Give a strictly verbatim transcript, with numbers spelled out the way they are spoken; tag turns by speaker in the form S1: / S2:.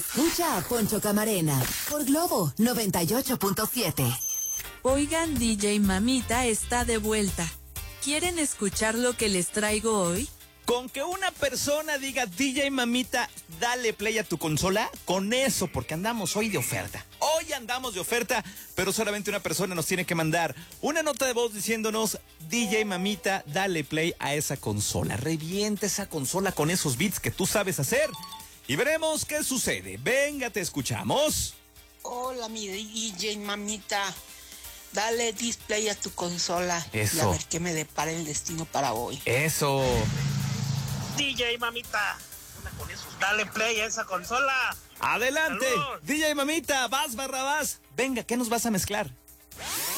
S1: Escucha a Poncho Camarena por Globo noventa y ocho punto siete.
S2: Oigan, D J Mamita está de vuelta. ¿Quieren escuchar lo que les traigo hoy?
S3: Con que una persona diga, D J Mamita, dale play a tu consola, con eso, porque andamos hoy de oferta. Hoy andamos de oferta, pero solamente una persona nos tiene que mandar una nota de voz diciéndonos, D J Mamita, dale play a esa consola. Revienta esa consola con esos beats que tú sabes hacer y veremos qué sucede. Venga, te escuchamos.
S4: Hola, mi D J Mamita. Dale display a tu consola.
S3: Eso.
S4: Y a ver qué me depara el destino para hoy.
S3: Eso.
S5: D J Mamita, con eso, dale play a esa consola.
S3: Adelante,
S5: ¡Saludos!
S3: D J Mamita, vas Barrabás. Venga, ¿qué nos vas a mezclar?